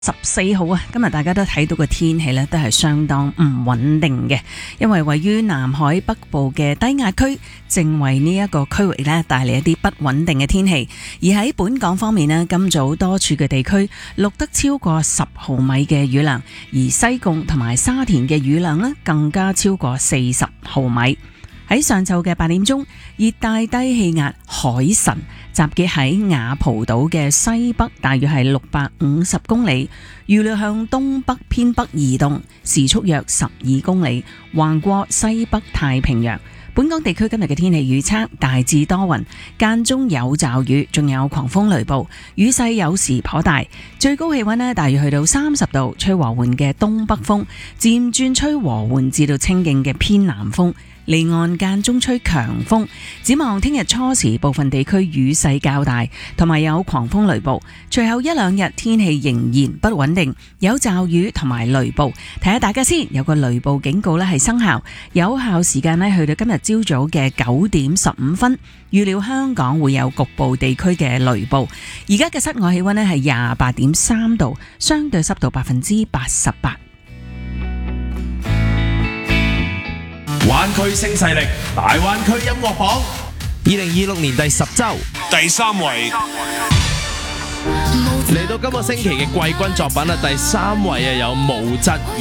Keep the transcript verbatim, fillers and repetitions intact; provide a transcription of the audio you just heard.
十四號啊，今日大家都睇到個天氣呢都係相當唔穩定嘅，因為位於南海北部嘅低壓區正為呢一個區域呢帶嚟一啲不穩定嘅天氣。而喺本港方面呢，今早多處嘅地區錄得超過十毫米嘅雨量，而西貢同埋沙田嘅雨量呢更加超過四十毫米。喺上晝嘅八點鐘，熱帶低氣壓海神集結喺雅蒲島嘅西北，大約係六百五十公里，預料向東北偏北移動，時速約十二公里，橫過西北太平洋。本港地區今日嘅天氣預測大致多雲，間中有驟雨，仲有狂風雷暴，雨勢有時頗大。最高氣溫呢大約去到三十度，吹和緩嘅東北風，漸轉吹和緩至到清勁嘅偏南風。離岸間中吹強風，展望聽日初時部分地區雨勢較大，同埋有狂風雷暴。隨後一兩日天氣仍然不穩定，有驟雨同埋雷暴。提下大家先，有個雷暴警告咧係生效，有效時間咧去到今日朝早嘅九點十五分。預料香港會有局部地區嘅雷暴。而家嘅室外氣溫咧係廿八點三度，相對濕度百分之八十八。 灣區新勢力，大灣區音樂榜， 二零二六年第十週第三位。 嚟到今個星期嘅季軍作品啊，第三位啊有毛質。